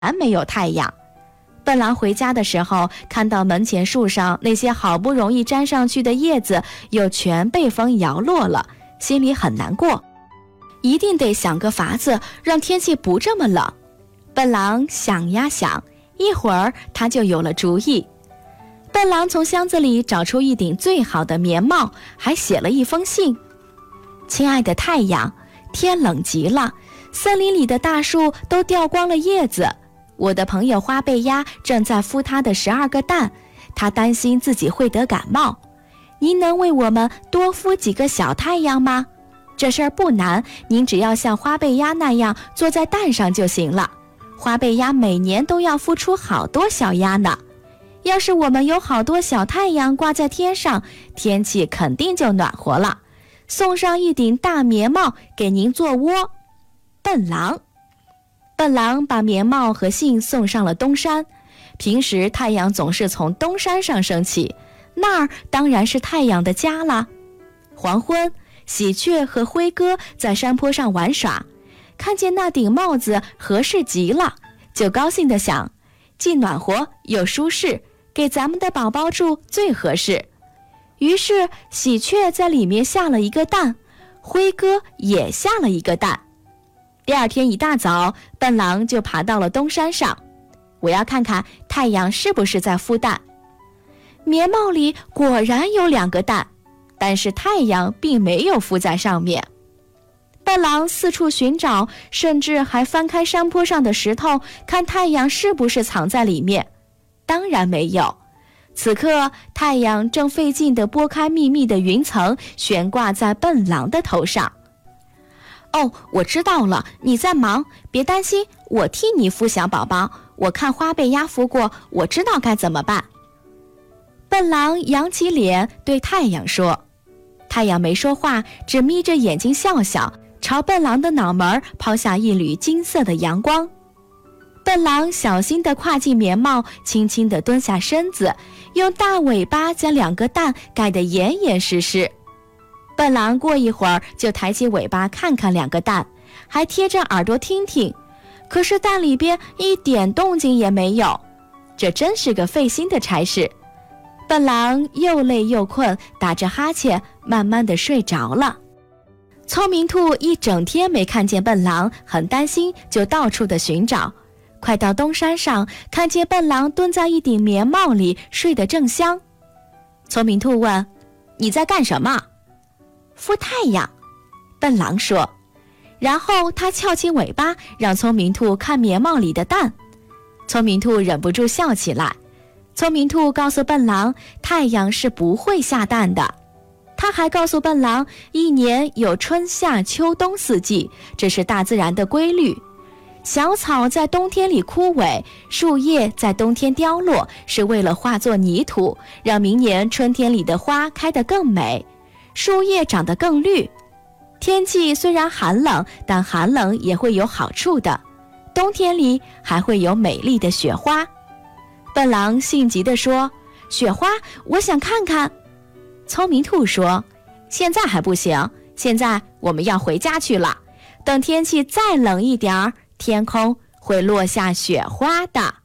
没有太阳。笨狼回家的时候，看到门前树上那些好不容易粘上去的叶子又全被风摇落了，心里很难过，一定得想个法子让天气不这么冷。笨狼想呀想，一会儿他就有了主意。笨狼从箱子里找出一顶最好的棉帽，还写了一封信。亲爱的太阳，天冷极了，森林里的大树都掉光了叶子，我的朋友花背鸭正在孵它的12个蛋，它担心自己会得感冒。您能为我们多孵几个小太阳吗？这事儿不难，您只要像花背鸭那样坐在蛋上就行了。花背鸭每年都要孵出好多小鸭呢。要是我们有好多小太阳挂在天上，天气肯定就暖和了。送上一顶大棉帽给您做窝。笨狼把棉帽和信送上了东山。平时太阳总是从东山上升起，那儿当然是太阳的家了。黄昏，喜鹊和灰哥在山坡上玩耍，看见那顶帽子合适极了，就高兴地想，既暖和又舒适，给咱们的宝宝住最合适。于是喜鹊在里面下了一个蛋，灰哥也下了一个蛋。第二天一大早，笨狼就爬到了东山上，我要看看太阳是不是在孵蛋。棉帽里果然有2个蛋，但是太阳并没有孵在上面。笨狼四处寻找，甚至还翻开山坡上的石头，看太阳是不是藏在里面。当然没有。此刻太阳正费劲地拨开密密的云层，悬挂在笨狼的头上。哦，我知道了，你在忙，别担心，我替你孵小宝宝，我看花背鸭孵过，我知道该怎么办。笨狼扬起脸对太阳说。太阳没说话，只眯着眼睛笑笑，朝笨狼的脑门抛下一缕金色的阳光。笨狼小心地跨进棉帽，轻轻地蹲下身子，用大尾巴将2个蛋盖得严严实实。笨狼过一会儿就抬起尾巴看看2个蛋，还贴着耳朵听听，可是蛋里边一点动静也没有。这真是个费心的差事。笨狼又累又困，打着哈欠，慢慢地睡着了。聪明兔一整天没看见笨狼，很担心，就到处的寻找。快到东山上，看见笨狼蹲在一顶棉帽里，睡得正香。聪明兔问：你在干什么？孵太阳，笨狼说。然后他翘起尾巴，让聪明兔看棉帽里的蛋。聪明兔忍不住笑起来。聪明兔告诉笨狼，太阳是不会下蛋的。他还告诉笨狼，一年有春夏秋冬4季，这是大自然的规律。小草在冬天里枯萎，树叶在冬天凋落，是为了化作泥土，让明年春天里的花开得更美，树叶长得更绿。天气虽然寒冷，但寒冷也会有好处的，冬天里还会有美丽的雪花。笨狼性急地说：雪花，我想看看。聪明兔说：现在还不行，现在我们要回家去了，等天气再冷一点儿，天空会落下雪花的。